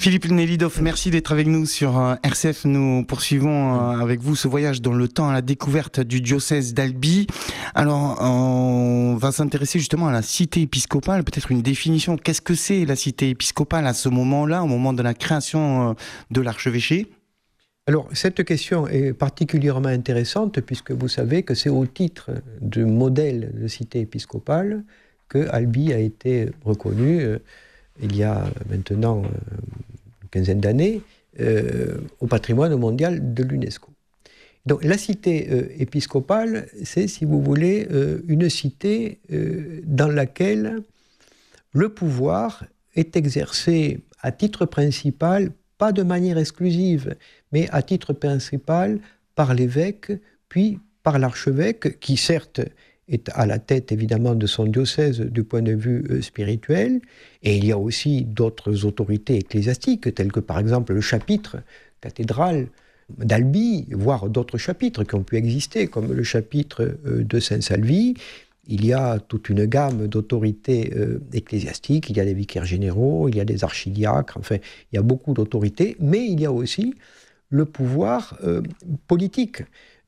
Philippe Nelidov, merci d'être avec nous sur RCF. Nous poursuivons avec vous ce voyage dans le temps à la découverte du diocèse d'Albi. Alors, on va s'intéresser justement à la cité épiscopale, peut-être une définition. Qu'est-ce que c'est la cité épiscopale à ce moment-là, au moment de la création de l'archevêché ? Alors, cette question est particulièrement intéressante puisque vous savez que c'est au titre du modèle de cité épiscopale que Albi a été reconnu il y a maintenant une quinzaine d'années au patrimoine mondial de l'UNESCO. Donc la cité épiscopale, c'est, si vous voulez, une cité dans laquelle le pouvoir est exercé à titre principal, pas de manière exclusive, mais à titre principal par l'évêque, puis par l'archevêque, qui certes est à la tête évidemment de son diocèse du point de vue spirituel, et il y a aussi d'autres autorités ecclésiastiques, telles que par exemple le chapitre cathédral d'Albi, voire d'autres chapitres qui ont pu exister, comme le chapitre de Saint-Salvi. Il y a toute une gamme d'autorités ecclésiastiques, il y a des vicaires généraux, il y a des archidiacres, enfin, il y a beaucoup d'autorités, mais il y a aussi le pouvoir politique.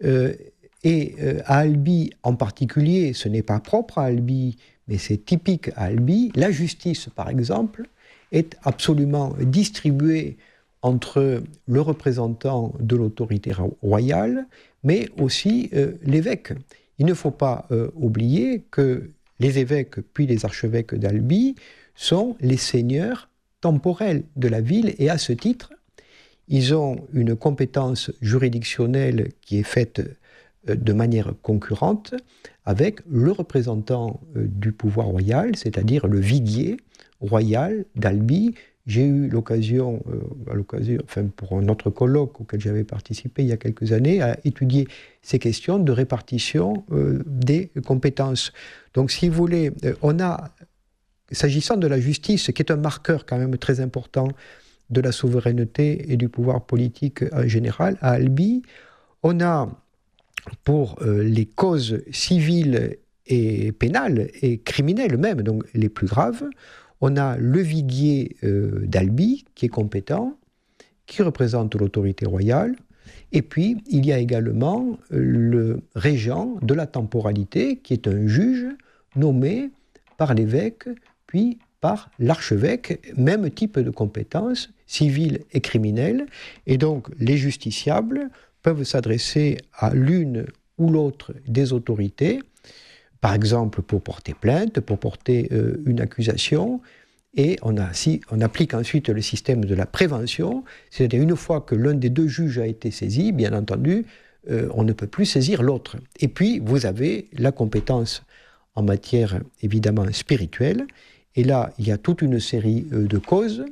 Et à Albi en particulier, ce n'est pas propre à Albi, mais c'est typique à Albi, la justice, par exemple, est absolument distribuée entre le représentant de l'autorité royale, mais aussi l'évêque. Il ne faut pas oublier que les évêques puis les archevêques d'Albi sont les seigneurs temporels de la ville, et à ce titre, ils ont une compétence juridictionnelle qui est faite de manière concurrente avec le représentant du pouvoir royal, c'est-à-dire le viguier royal d'Albi. J'ai eu l'occasion, pour un autre colloque auquel j'avais participé il y a quelques années, à étudier ces questions de répartition des compétences. Donc, si vous voulez, on a, s'agissant de la justice, qui est un marqueur quand même très important de la souveraineté et du pouvoir politique en général, à Albi, on a, pour les causes civiles et pénales, et criminelles même, donc les plus graves, on a le viguier d'Albi, qui est compétent, qui représente l'autorité royale, et puis il y a également le régent de la temporalité, qui est un juge nommé par l'évêque, puis par l'archevêque, même type de compétences, civiles et criminelles, et donc les justiciables peuvent s'adresser à l'une ou l'autre des autorités, par exemple pour porter plainte, pour porter une accusation, et on applique ensuite le système de la prévention, c'est-à-dire une fois que l'un des deux juges a été saisi, bien entendu, on ne peut plus saisir l'autre. Et puis, vous avez la compétence en matière, évidemment, spirituelle, et là, il y a toute une série de causes,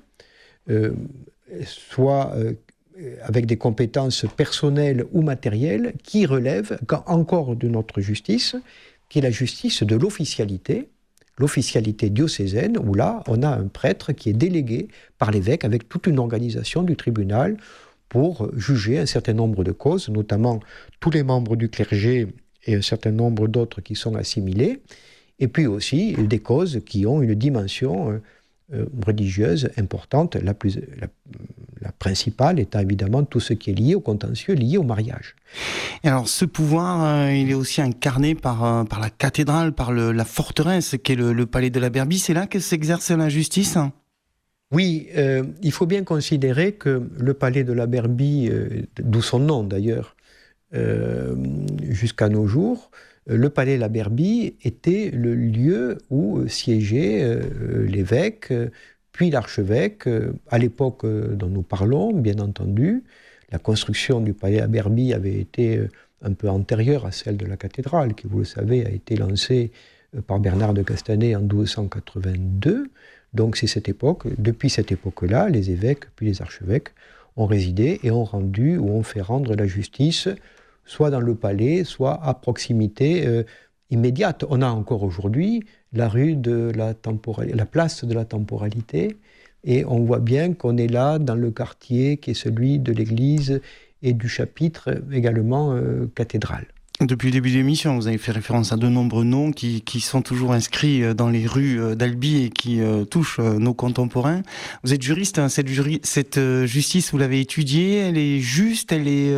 soit avec des compétences personnelles ou matérielles, qui relèvent encore de notre justice, qui est la justice de l'officialité diocésaine, où là, on a un prêtre qui est délégué par l'évêque avec toute une organisation du tribunal pour juger un certain nombre de causes, notamment tous les membres du clergé et un certain nombre d'autres qui sont assimilés, et puis aussi des causes qui ont une dimension religieuse importante, la principale étant évidemment tout ce qui est lié au contentieux, lié au mariage. Et alors ce pouvoir, il est aussi incarné par la cathédrale, par la forteresse qui est le palais de la Berbie. C'est là que s'exerce la justice ? Oui, il faut bien considérer que le palais de la Berbie, d'où son nom d'ailleurs, jusqu'à nos jours, le palais de la Berbie était le lieu où siégeait l'évêque, puis l'archevêque. À l'époque dont nous parlons, bien entendu, la construction du palais à Berbie avait été un peu antérieure à celle de la cathédrale, qui, vous le savez, a été lancée par Bernard de Castanet en 1282. Donc c'est cette époque. Depuis cette époque-là, les évêques puis les archevêques ont résidé et ont rendu ou ont fait rendre la justice soit dans le palais, soit à proximité immédiate. On a encore aujourd'hui la rue de la place de la temporalité, et on voit bien qu'on est là dans le quartier qui est celui de l'église et du chapitre également cathédrale. Depuis le début de l'émission, vous avez fait référence à de nombreux noms qui sont toujours inscrits dans les rues d'Albi et qui touchent nos contemporains. Vous êtes juriste, hein, cette justice, vous l'avez étudiée, elle est juste, elle est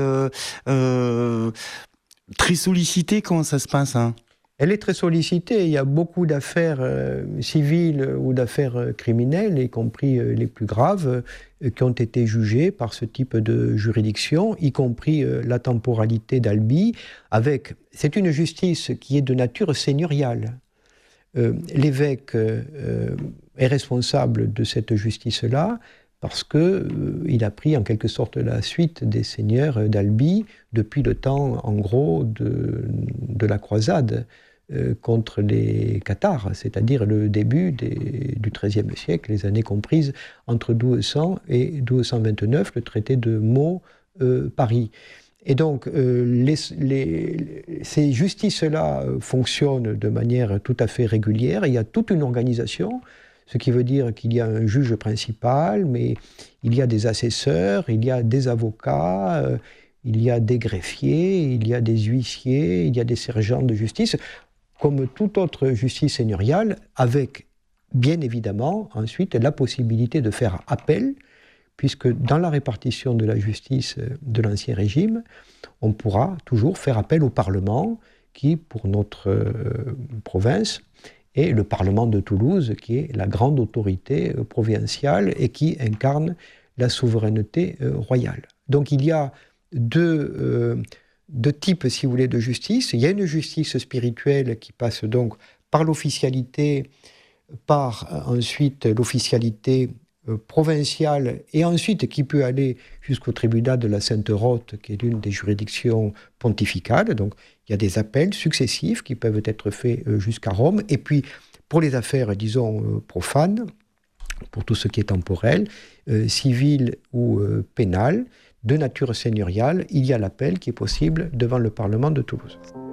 très sollicitée, comment ça se passe, hein? Elle est très sollicitée. Il y a beaucoup d'affaires civiles ou d'affaires criminelles, y compris les plus graves, qui ont été jugées par ce type de juridiction, y compris la temporalité d'Albi. C'est une justice qui est de nature seigneuriale. L'évêque est responsable de cette justice-là parce qu'il a pris en quelque sorte la suite des seigneurs d'Albi depuis le temps, en gros, de la croisade contre les Cathares, c'est-à-dire le début du XIIIe siècle, les années comprises entre 1200 et 1229, le traité de Meaux-Paris. Et donc, ces justices-là fonctionnent de manière tout à fait régulière. Il y a toute une organisation, ce qui veut dire qu'il y a un juge principal, mais il y a des assesseurs, il y a des avocats, il y a des greffiers, il y a des huissiers, il y a des sergents de justice, comme toute autre justice seigneuriale, avec bien évidemment ensuite la possibilité de faire appel, puisque dans la répartition de la justice de l'Ancien Régime, on pourra toujours faire appel au Parlement, qui, pour notre province, est le Parlement de Toulouse, qui est la grande autorité provinciale et qui incarne la souveraineté royale. Donc il y a deux types, si vous voulez, de justice. Il y a une justice spirituelle qui passe donc par l'officialité, par ensuite l'officialité provinciale, et ensuite qui peut aller jusqu'au tribunal de la Sainte-Rote, qui est l'une des juridictions pontificales. Donc il y a des appels successifs qui peuvent être faits jusqu'à Rome. Et puis pour les affaires, disons, profanes, pour tout ce qui est temporel, civil ou pénal, de nature seigneuriale, il y a l'appel qui est possible devant le Parlement de Toulouse.